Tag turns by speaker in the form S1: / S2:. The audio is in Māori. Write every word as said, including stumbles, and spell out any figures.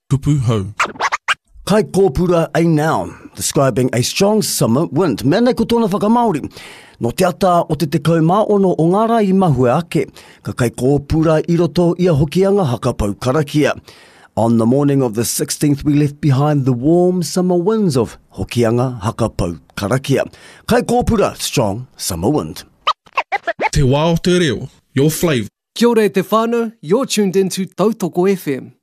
S1: Kupu hau.
S2: Kai kōpura a noun, describing a strong summer wind. Mea nei ko tōna whakamauri. No te ata o te te kaumāono o ngara I mahue ake, ka kai kōpura I roto I a hokianga hakapau karakia. On the morning of the sixteenth, we left behind the warm summer winds of hokianga hakapau karakia. Kai kōpura, strong summer wind.
S1: Te wā o te reo, your flavour.
S3: Kia ora e te whānau, you're tuned into Tautoko F M.